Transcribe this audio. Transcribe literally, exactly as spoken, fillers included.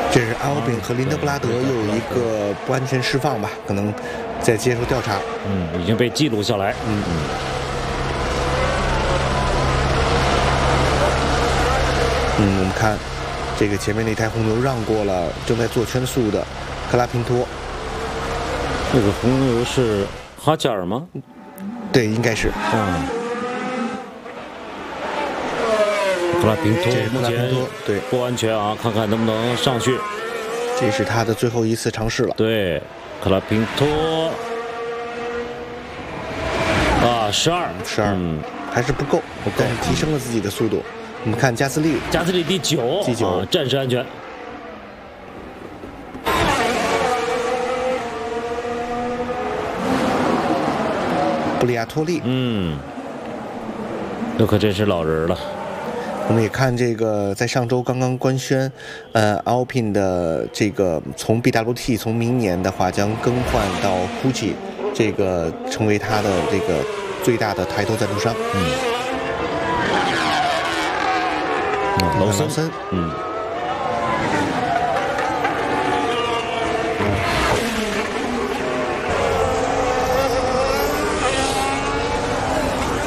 这是阿尔宾和林德布拉德又有一个不安全释放吧，可能在接受调查。 嗯，已经被记录下来。 嗯嗯。嗯，我们看这个前面那台红牛让过了正在做圈速的克拉平托。 那个红牛是哈加尔吗？ 对，应该是。 嗯。克拉平托目前对不安全啊，看看能不能上去。 这是他的最后一次尝试了。 对，克拉平托啊，十二， 十二，嗯，还是不够，不够，但是提升了自己的速度。我们看加斯利， 加斯利第九， 第九， 啊，暂时安全。 布里亚托利， 嗯，这可真是老人了。 我们也看这个，在上周刚刚官宣，呃 ，Alpine 的这个从 B W T 从明年的话将更换到 Gucci， 这个成为他的这个最大的抬头赞助商。 嗯，劳森， 嗯。 嗯。